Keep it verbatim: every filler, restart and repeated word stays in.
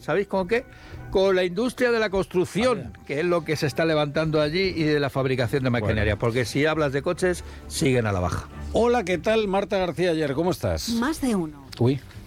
¿Sabéis con qué? Con la industria de la construcción, ah, que es lo que se está levantando allí, y de la fabricación de maquinaria, bueno. Porque si hablas de coches, siguen a la baja. Hola, ¿qué tal? Marta García Ayer, ¿cómo estás? Más de uno. Uy.